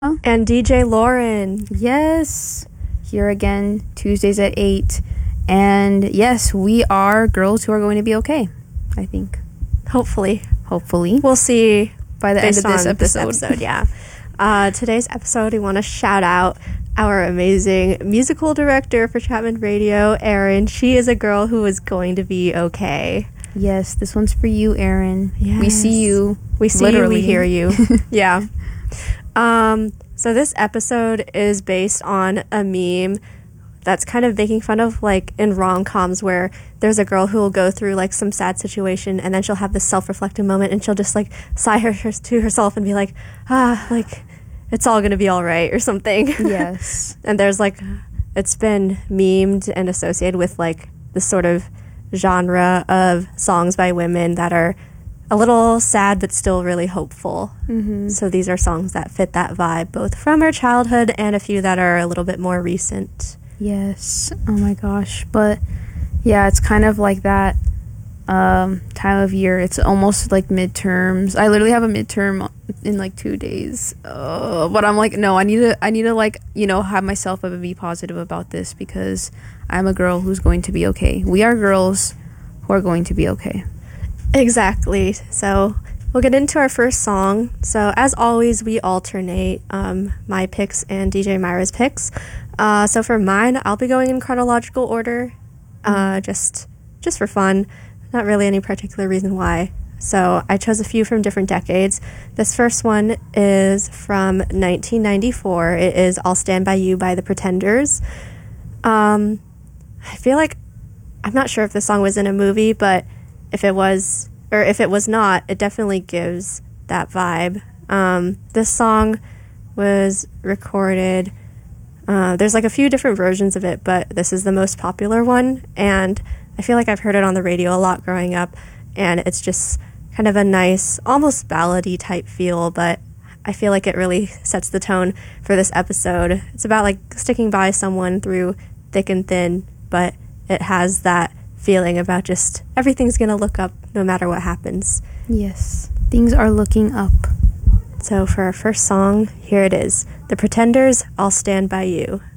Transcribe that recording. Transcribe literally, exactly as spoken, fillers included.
And D J Lauren. Yes, here again, Tuesdays at eight. And yes, we are girls who are going to be okay, I think. Hopefully. Hopefully. We'll see by the end of this episode. This episode yeah. Uh, today's episode, we want to shout out our amazing musical director for Chapman Radio, Erin. She is a girl who is going to be okay. Yes, this one's for you, Erin. Yes. We see you. We see literally. you, we hear you. Yeah. Um, so this episode is based on a meme that's kind of making fun of, like, in rom-coms where there's a girl who will go through, like, some sad situation and then she'll have this self-reflective moment and she'll just, like, sigh her, her to herself and be like, ah, like, it's all gonna be all right or something. Yes. And there's, like, it's been memed and associated with, like, this sort of genre of songs by women that are a little sad but still really hopeful. Mm-hmm. So these are songs that fit that vibe, both from our childhood and a few that are a little bit more recent. Yes. Oh my gosh. But yeah, it's kind of like that um, time of year. It's almost like midterms. I literally have a midterm in like two days. Uh, but I'm like, no, I need to, I need to like, you know, have myself up and be positive about this because I'm a girl who's going to be okay. We are girls who are going to be okay. Exactly. So we'll get into our first song. So as always, we alternate um, my picks and D J Myra's picks. Uh, so for mine, I'll be going in chronological order, uh, just just for fun. Not really any particular reason why. So I chose a few from different decades. This first one is from nineteen ninety-four. It is I'll Stand By You by The Pretenders. Um, I feel like, I'm not sure if the song was in a movie, but if it was, or if it was not, it definitely gives that vibe. Um, this song was recorded, uh, there's like a few different versions of it, but this is the most popular one, and I feel like I've heard it on the radio a lot growing up, and it's just kind of a nice, almost ballady type feel, but I feel like it really sets the tone for this episode. It's about like sticking by someone through thick and thin, but it has that feeling about just everything's gonna look up no matter what happens. Yes, things are looking up. So for our first song, here it is, The Pretenders, I'll Stand By You.